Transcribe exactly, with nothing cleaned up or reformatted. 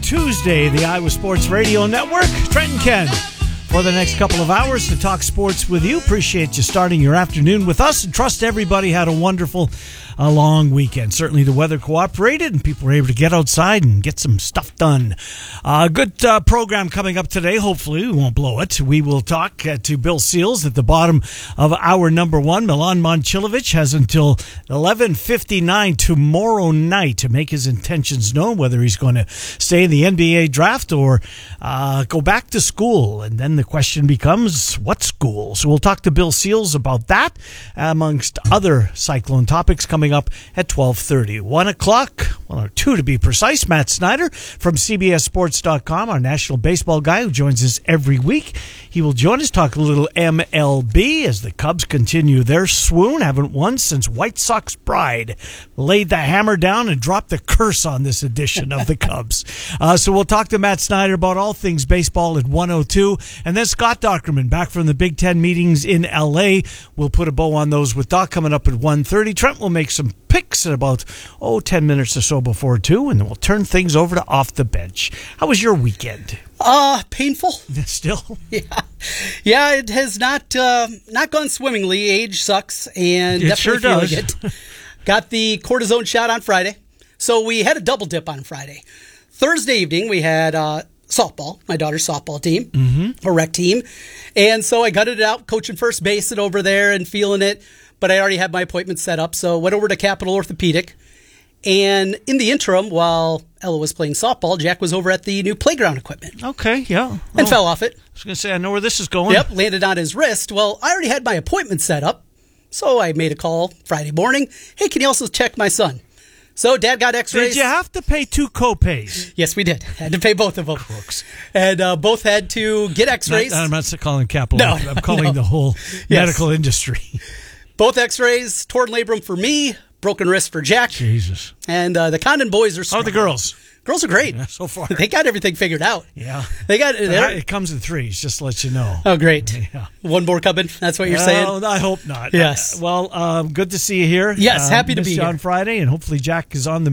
Tuesday, the Iowa Sports Radio Network. Trent and Ken for the next couple of hours to talk sports with you. Appreciate you starting your afternoon with us, and trust everybody had a wonderful a long weekend. Certainly the weather cooperated and people were able to get outside and get some stuff done. A uh, good uh, program coming up today. Hopefully we won't blow it. We will talk uh, to Bill Seals at the bottom of hour number one. Milan Momcilovic has until eleven fifty-nine tomorrow night to make his intentions known, whether he's going to stay in the N B A draft or uh, go back to school. And then the question becomes, what school? So we'll talk to Bill Seals about that, amongst other Cyclone topics, coming up at twelve thirty. One o'clock, well, or two to be precise, Matt Snyder from C B S Sports dot com, our national baseball guy who joins us every week. He will join us, talk a little M L B as the Cubs continue their swoon. Haven't won since White Sox Pride laid the hammer down and dropped the curse on this edition of the Cubs. Uh, so we'll talk to Matt Snyder about all things baseball at one oh two. And then Scott Dockerman back from the Big Ten meetings in L A. We'll put a bow on those with Doc coming up at one thirty. Trent will make some picks at about, oh, ten minutes or so before two, and then we'll turn things over to Off the Bench. How was your weekend? Uh, painful. Still? Yeah. Yeah, it has not uh, not gone swimmingly. Age sucks, and It definitely sure feeling does. it. Got the cortisone shot on Friday, so we had a double dip on Friday. Thursday evening, we had uh, softball, my daughter's softball team, mm-hmm. a rec team, and so I gutted it out, coaching first base and over there and feeling it, but I already had my appointment set up, so went over to Capital Orthopedic. And in the interim, while Ella was playing softball, Jack was over at the new playground equipment. Okay, yeah. Well, and fell off it. I was going to say, I know where this is going. Yep, landed on his wrist. Well, I already had my appointment set up, so I made a call Friday morning. Hey, can you also check my son? So Dad got x-rays. Did you have to pay two co-pays? Yes, we did. Had to pay both of them. Crooks. And uh, both had to get x-rays. Not, I'm not calling Capital. No, I'm calling no. the whole Yes. medical industry. Both x-rays, torn labrum for me, broken wrist for Jack. Jesus. And uh, the Condon boys are strong. How are the girls? Girls are great. Yeah, so far. They got everything figured out. Yeah. They got It comes in threes, just to let you know. Oh, great. Yeah. One more coming. That's what you're well, saying? I hope not. Yes. Uh, well, um, good to see you here. Yes, Um, happy to missed be you here. on Friday, and hopefully Jack is on the